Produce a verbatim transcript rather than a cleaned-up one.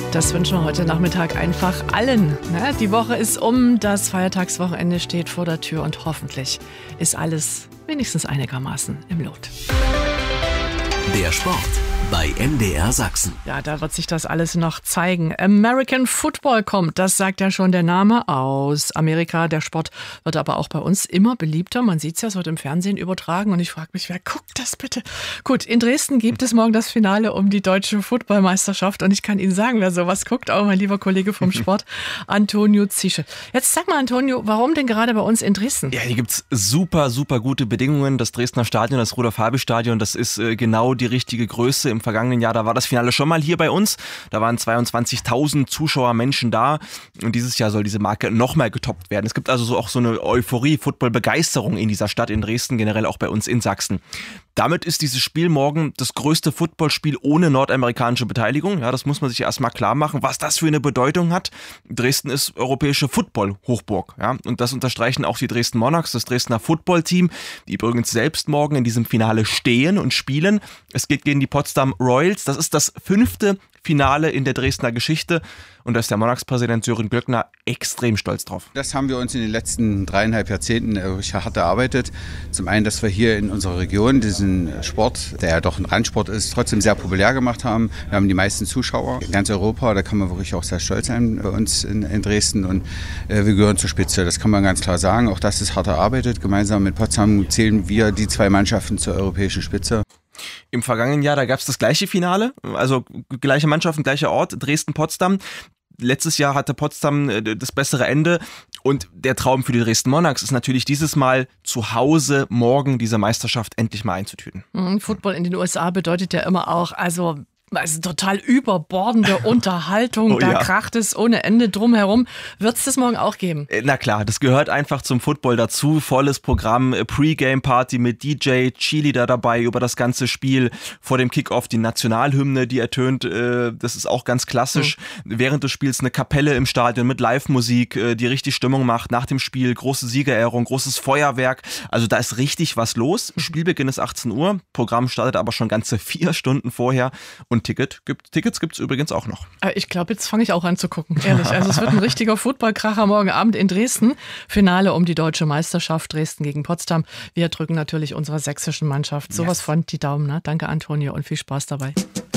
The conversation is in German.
Das wünschen wir heute Nachmittag einfach allen. Ne? Die Woche ist um, das Feiertagswochenende steht vor der Tür und hoffentlich ist alles wenigstens einigermaßen im Lot. Der Sport bei M D R Sachsen. Ja, da wird sich das alles noch zeigen. American Football kommt, das sagt ja schon der Name, aus Amerika. Der Sport wird aber auch bei uns immer beliebter. Man sieht es ja, es wird im Fernsehen übertragen und ich frage mich, wer guckt das bitte? Gut, in Dresden gibt es morgen das Finale um die deutsche Footballmeisterschaft und ich kann Ihnen sagen, wer sowas guckt, auch mein lieber Kollege vom Sport, Antonio Zische. Jetzt sag mal, Antonio, warum denn gerade bei uns in Dresden? Ja, hier gibt's super, super gute Bedingungen. Das Dresdner Stadion, das Rudolf-Habich-Stadion, das ist äh, genau die richtige Größe. Im vergangenen Jahr, da war das Finale schon mal hier bei uns. Da waren zweiundzwanzigtausend Zuschauer, Menschen da. Und dieses Jahr soll diese Marke nochmal getoppt werden. Es gibt also so auch so eine Euphorie, Football-Begeisterung in dieser Stadt, in Dresden, generell auch bei uns in Sachsen. Damit ist dieses Spiel morgen das größte Footballspiel ohne nordamerikanische Beteiligung. Ja, das muss man sich erstmal klar machen, was das für eine Bedeutung hat. Dresden ist europäische Football-Hochburg. Ja, und das unterstreichen auch die Dresden Monarchs, das Dresdner Football-Team, die übrigens selbst morgen in diesem Finale stehen und spielen. Es geht gegen die Potsdam Royals. Das ist das fünfte Finale in der Dresdner Geschichte und da ist der Monarchs-Präsident Sören Glöckner extrem stolz drauf. Das haben wir uns in den letzten dreieinhalb Jahrzehnten hart erarbeitet. Zum einen, dass wir hier in unserer Region diesen Sport, der ja doch ein Randsport ist, trotzdem sehr populär gemacht haben. Wir haben die meisten Zuschauer in ganz Europa, da kann man wirklich auch sehr stolz sein bei uns in, in Dresden und äh, wir gehören zur Spitze, das kann man ganz klar sagen. Auch das ist hart erarbeitet. Gemeinsam mit Potsdam zählen wir die zwei Mannschaften zur europäischen Spitze. Im vergangenen Jahr, da gab es das gleiche Finale, also gleiche Mannschaften, gleicher Ort, Dresden-Potsdam. Letztes Jahr hatte Potsdam das bessere Ende und der Traum für die Dresden Monarchs ist natürlich dieses Mal zu Hause morgen diese Meisterschaft endlich mal einzutüten. Football in den U S A bedeutet ja immer auch, also... Also total überbordende Unterhaltung, oh, da ja. kracht es ohne Ende drumherum. Wird es das morgen auch geben? Na klar, das gehört einfach zum Football dazu. Volles Programm, Pre-Game-Party mit D J, Cheerleader dabei über das ganze Spiel. Vor dem Kickoff die Nationalhymne, die ertönt. Das ist auch ganz klassisch. Mhm. Während des Spiels eine Kapelle im Stadion mit Live-Musik, die richtig Stimmung macht. Nach dem Spiel große Siegerehrung, großes Feuerwerk. Also da ist richtig was los. Spielbeginn ist achtzehn Uhr. Programm startet aber schon ganze vier Stunden vorher. Und Ticket gibt, Tickets gibt es übrigens auch noch. Ich glaube, jetzt fange ich auch an zu gucken, ehrlich. Also es wird ein richtiger Footballkracher morgen Abend in Dresden. Finale um die deutsche Meisterschaft, Dresden gegen Potsdam. Wir drücken natürlich unserer sächsischen Mannschaft sowas yes. von die Daumen. Ne? Danke, Antonio, und viel Spaß dabei.